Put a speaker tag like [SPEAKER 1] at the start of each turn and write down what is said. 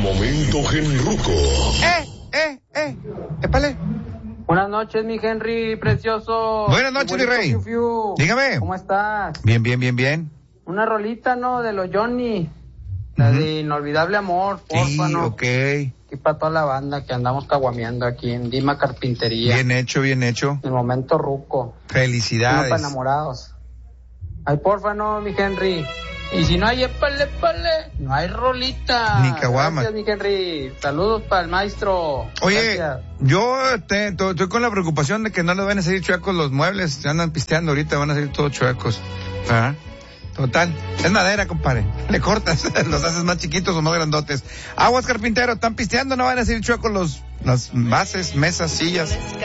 [SPEAKER 1] momento genruco.
[SPEAKER 2] Épale.
[SPEAKER 3] Buenas noches, mi Henry precioso.
[SPEAKER 2] Buenas noches, mi rey. Dígame.
[SPEAKER 3] ¿Cómo estás?
[SPEAKER 2] Bien.
[SPEAKER 3] Una rolita, ¿no? De los Johnny. La de Inolvidable Amor, porfa,
[SPEAKER 2] sí,
[SPEAKER 3] ¿no?
[SPEAKER 2] ok.
[SPEAKER 3] Y para toda la banda que andamos caguameando aquí en Dima Carpintería.
[SPEAKER 2] Bien hecho.
[SPEAKER 3] El momento ruco.
[SPEAKER 2] Felicidades.
[SPEAKER 3] Uno para enamorados. Ay, porfa, no, mi Henry. Y si no hay épale, no hay rolita.
[SPEAKER 2] Ni caguama.
[SPEAKER 3] Gracias, mi Henry. Saludos para el maestro.
[SPEAKER 2] Oye,
[SPEAKER 3] gracias.
[SPEAKER 2] yo estoy con la preocupación de que no les van a salir chuecos los muebles. Se andan pisteando ahorita, van a salir todos chuecos. ¿Ah? Total. Es madera, compadre. Le cortas, los haces más chiquitos o más grandotes. Aguas, carpintero, están pisteando, no van a salir chuecos las bases, mesas, sillas.